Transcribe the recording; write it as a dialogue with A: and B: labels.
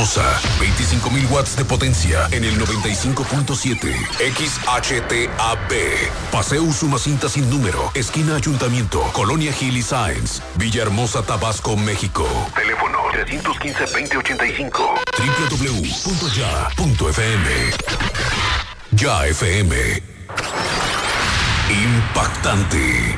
A: Villahermosa, 25,000 watts de potencia en el 95.7. XHTAB. Paseo Usumacinta sin número, esquina Ayuntamiento, Colonia Gil y Sáenz, Villahermosa, Tabasco, México. Teléfono 315-2085. www.ya.fm. Ya FM. Impactante.